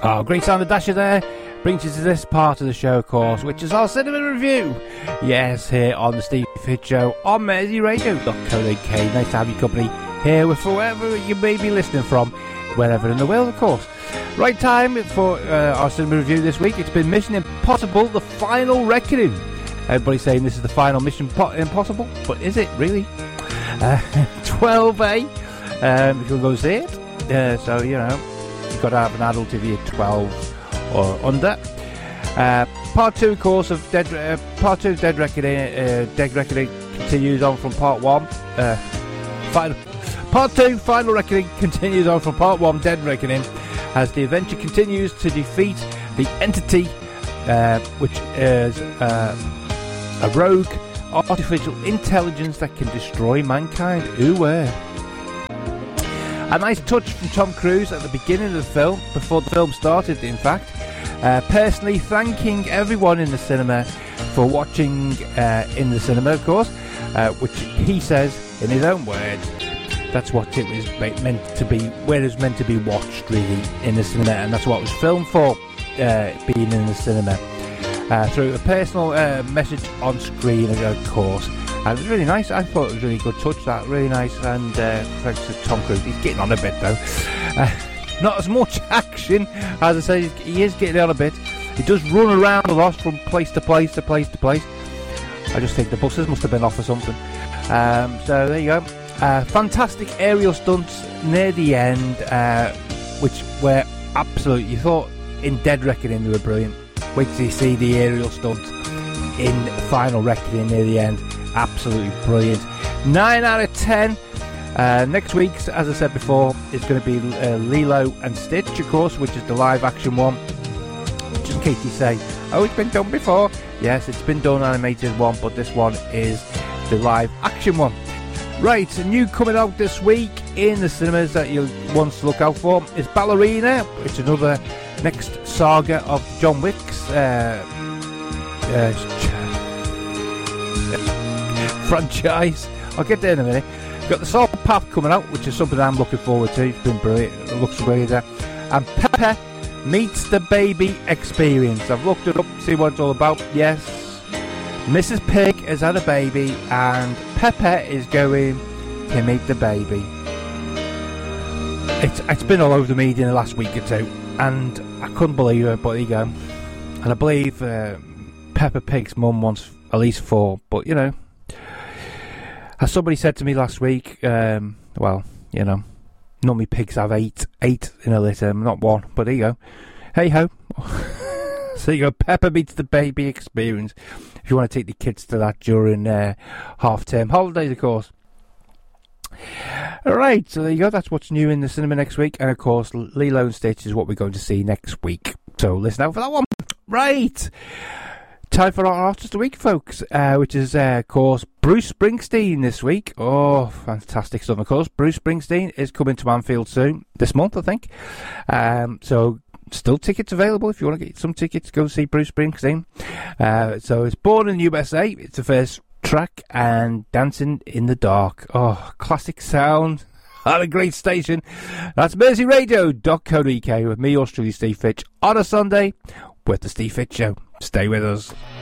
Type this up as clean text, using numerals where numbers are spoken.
Oh, great sound of Dasher there brings you to this part of the show, of course, which is our cinema review. Yes, here on the Steve Fitch Show on merseyradio.co.uk. Nice to have your company here with wherever you may be listening from, wherever in the world, of course. Right time for our cinema review this week. It's been Mission Impossible: The Final Reckoning. Everybody's saying this is the final Mission Impossible, but is it really? 12A, if you'll go see it. So, you know, you've got to have an adult if you're 12 or under. Part 2, of course, of Dead Reckoning continues on from Part 1. Part 2, Final Reckoning, continues on from Part 1, Dead Reckoning, as the adventure continues to defeat the entity, which is a rogue artificial intelligence that can destroy mankind. Ooh, a nice touch from Tom Cruise at the beginning of the film, before the film started, in fact. Personally thanking everyone in the cinema for watching in the cinema, of course, which he says, in his own words, that's what it was meant to be, where it was meant to be watched, really, in the cinema, and that's what it was filmed for, being in the cinema. Through a personal message on screen, of course. And it was really nice. I thought it was a really good touch, that. Really nice. And thanks to Tom Cruise. He's getting on a bit, though. Not as much action, as I say. He is getting on a bit. He does run around a lot from place to place to place to place. I just think the buses must have been off or something. So there you go. Fantastic aerial stunts near the end, which were absolute. You thought in Dead Reckoning they were brilliant. Wait till you see the aerial stunts in Final Reckoning near the end. Absolutely brilliant. 9 out of 10. Next week's, as I said before, is going to be Lilo and Stitch, of course, which is the live action one. Just in case you say, oh, it's been done before. Yes, it's been done, animated one, but this one is the live action one. Right, a new coming out this week in the cinemas that you'll want to look out for is Ballerina. It's another next saga of John Wick's franchise. I'll get there in a minute. We've got The Soul Path coming out, which is something I'm looking forward to. It's been brilliant. It looks brilliant there. And Peppa Meets the Baby Experience. I've looked it up to see what it's all about. Yes, Mrs. Pig has had a baby and Peppa is going to meet the baby. It's been all over the media in the last week or two, and I couldn't believe it, but there you go. And I believe Peppa Pig's mum wants at least 4, but you know, as somebody said to me last week, well, you know, normally pigs have 8 in a litter, not 1, but there you go. Hey ho. So you go, Peppa Meets the Baby Experience, if you want to take the kids to that during half-term holidays, of course. Alright, so there you go, that's what's new in the cinema next week, and of course Lilo and Stitch is what we're going to see next week, so listen out for that one. Right, time for our Artist of the Week, folks, which is of course Bruce Springsteen this week. Oh, fantastic stuff. Of course, Bruce Springsteen is coming to Anfield soon, this month I think, so still tickets available if you want to get some tickets to go see Bruce Springsteen. So it's Born in the USA, it's the first track, and Dancing in the Dark. Oh, classic sound at a great station. That's merseyradio.co.uk with me, yours truly, Steve Fitch, on a Sunday with the Steve Fitch Show. Stay with us.